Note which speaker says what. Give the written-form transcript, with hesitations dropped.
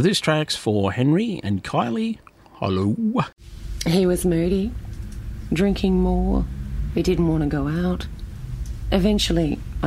Speaker 1: this track's for Henry and Kylie. Hello.
Speaker 2: He was moody, drinking more. He didn't want to go out. Eventually,